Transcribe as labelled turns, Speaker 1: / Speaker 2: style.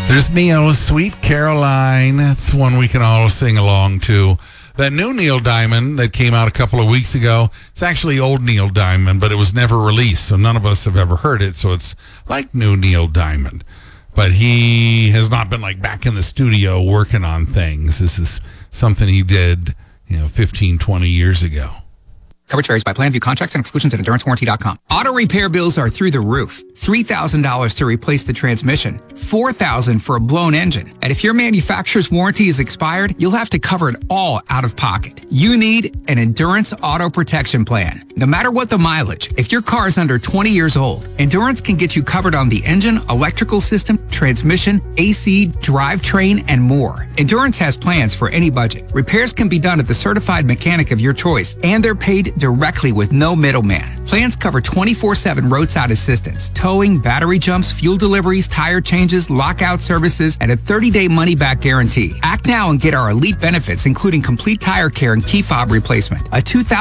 Speaker 1: There's Neil, Sweet Caroline. That's one we can all sing along to. That new Neil Diamond that came out a couple of weeks ago, it's actually old Neil Diamond, but it was never released, so none of us have ever heard it, so it's like new Neil Diamond. But he has not been like back in the studio working on things. This is something he did, 15, 20 years ago.
Speaker 2: Coverage varies by plan. View contracts and exclusions at EnduranceWarranty.com. Auto repair bills are through the roof. $3,000 to replace the transmission. $4,000 for a blown engine. And if your manufacturer's warranty is expired, you'll have to cover it all out of pocket. You need an Endurance Auto Protection Plan. No matter what the mileage, if your car is under 20 years old, Endurance can get you covered on the engine, electrical system, transmission, AC, drivetrain, and more. Endurance has plans for any budget. Repairs can be done at the certified mechanic of your choice, and they're paid directly with no middleman. Plans cover 24/7 roadside assistance, towing, battery jumps, fuel deliveries, tire changes, lockout services, and a 30-day money-back guarantee. Act now and get our elite benefits, including complete tire care and key fob replacement. A 2000